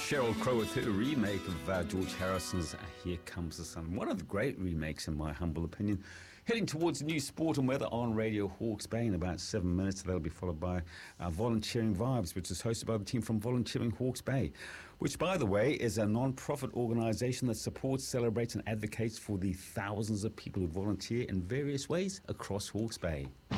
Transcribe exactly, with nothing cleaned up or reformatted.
Sheryl Crow with her remake of uh, George Harrison's Here Comes the Sun. One of the great remakes, in my humble opinion. Heading towards new sport and weather on Radio Hawke's Bay in about seven minutes. That'll be followed by uh, Volunteering Vibes, which is hosted by the team from Volunteering Hawke's Bay, which, by the way, is a non-profit organisation that supports, celebrates and advocates for the thousands of people who volunteer in various ways across Hawke's Bay.